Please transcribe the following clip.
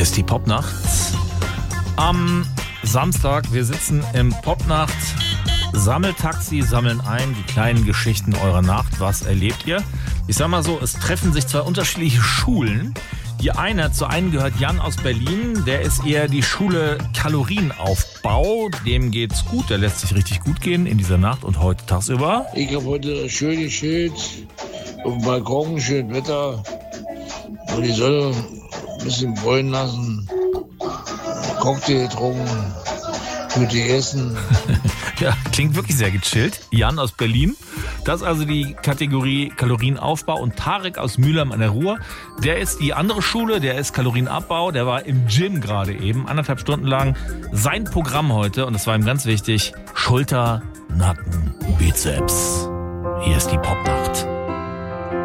Hier ist die Popnacht. Am Samstag, wir sitzen im Popnacht Sammeltaxi, sammeln ein die kleinen Geschichten eurer Nacht. Was erlebt ihr? Ich sag mal so, es treffen sich zwei unterschiedliche Schulen. Zur einen gehört Jan aus Berlin, der ist eher die Schule Kalorienaufbau. Dem geht's gut, der lässt sich richtig gut gehen in dieser Nacht und heute tagsüber. Ich habe heute schön gechillt, auf dem Balkon, schön Wetter, und die Sonne ein bisschen bräunen lassen, Cocktail getrunken, gut gegessen. Ja, klingt wirklich sehr gechillt. Jan aus Berlin. Das ist also die Kategorie Kalorienaufbau. Und Tarek aus Mülheim an der Ruhr, der ist die andere Schule, der ist Kalorienabbau. Der war im Gym gerade eben, 1,5 Stunden lang. Sein Programm heute, und das war ihm ganz wichtig, Schulter, Nacken, Bizeps. Hier ist die Popnacht.